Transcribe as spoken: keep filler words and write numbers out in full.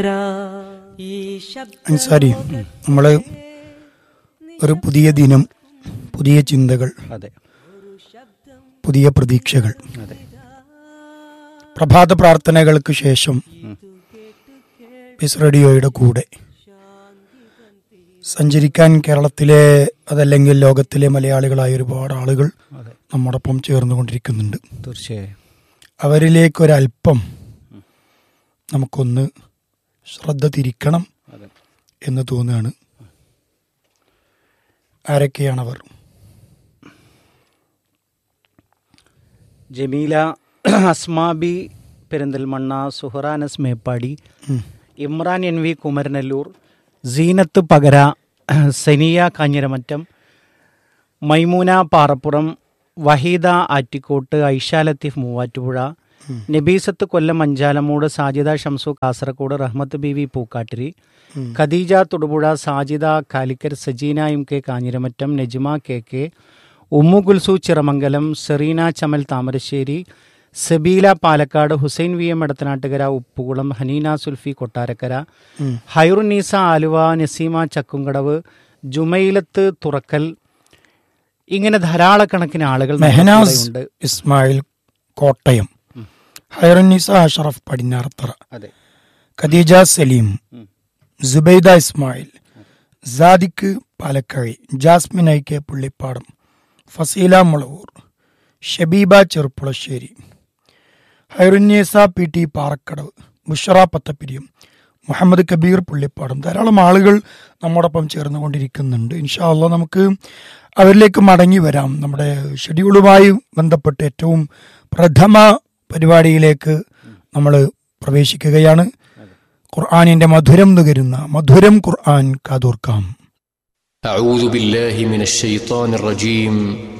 അൻസാരി, നമ്മൾ ഒരു പുതിയ ദിനം, പുതിയ ചിന്തകൾ, പുതിയ പ്രതീക്ഷകൾ. പ്രഭാത പ്രാർത്ഥനകൾക്ക് ശേഷം പീസ് റേഡിയോയുടെ കൂടെ സഞ്ചരിക്കാൻ കേരളത്തിലെ അതല്ലെങ്കിൽ ലോകത്തിലെ മലയാളികളായ ഒരുപാട് ആളുകൾ നമ്മോടൊപ്പം ചേർന്നുകൊണ്ടിരിക്കുന്നുണ്ട്. തീർച്ചയായും അവരിലേക്കൊരല്പം നമുക്കൊന്ന് ശ്രദ്ധ തിരിക്കണം എന്ന് തോന്നുകയാണ്. ആരൊക്കെയാണവർ? ജമീല അസ്മാബി പെരിന്തൽമണ്ണ, സുഹറാനസ് മേപ്പാടി, ഇമ്രാൻ എൻ വി കുമരനെല്ലൂർ, സീനത്ത് പകര, സനിയ കാഞ്ഞിരമറ്റം, മൈമൂന പാറപ്പുറം, വഹീദ ആറ്റിക്കോട്ട്, ഐഷ ലത്തീഫ് മൂവാറ്റുപുഴ, നബീസത്ത് കൊല്ലം അഞ്ചാലമൂട്, സാജിദ ഷംസു കാസർഗോഡ്, റഹ്മത്ത് B V Pookkattiri, Khadija Thodupuzha, Sajida കാലിക്കർ, Sajina M K Kanjiramattom, Najma K K, Umm ഗുൽസു Chiramangalam, Serena Chamal Thamarassery, Sabeela Palakkad, Hussain V M Edathanattukara Uppukulam, Haneena Zulfi Kottarakkara, Hairunnisa Aluva, Naseema Chakkumkadavu, Jumailath തുറക്കൽ, ഇങ്ങനെ ധാരാളക്കണക്കിന് ആളുകൾ Mehnaz Ismail Kottayam, Hairunnisa Ashraf Padinjarathara, Khadija Saleem, Subaida Ismail, Sadiq പാലക്കഴി, Jasmine I K Pullippadam, Faseela Mulavoor, Shabeeba Cherpulassery, Hairunnisa P T Parakkadavu, Bushra Pathappiriyam, Muhammad Kabir Pullippadam. ധാരാളം ആളുകൾ നമ്മോടൊപ്പം ചേർന്നുകൊണ്ടിരിക്കുന്നുണ്ട്. ഇൻഷാ അല്ലാഹ് നമുക്ക് അവരിലേക്ക് മടങ്ങി വരാം. നമ്മുടെ ഷെഡ്യൂളുമായി ബന്ധപ്പെട്ട് ഏറ്റവും പ്രഥമ പരിപാടിയിലേക്ക് നമ്മൾ പ്രവേശിക്കുകയാണ്. ഖുർആനിന്റെ മധുരം നുകരുന്ന മധുരം ഖുർആൻ കാതോർക്കാം. أعوذ بالله من الشيطان الرجيم